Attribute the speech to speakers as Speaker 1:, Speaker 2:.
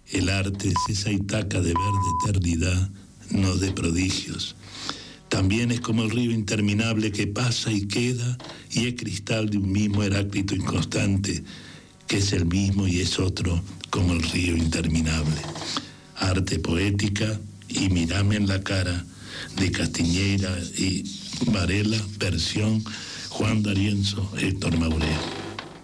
Speaker 1: El arte es esa Ítaca de verde eternidad, no de prodigios. También es como el río interminable que pasa y queda, y es cristal de un mismo Heráclito inconstante, que es el mismo y es otro como el río interminable. Arte poética y Mirame en la cara, de Castiñeira y Varela, versión Juan D'Arienzo, Héctor Maurea.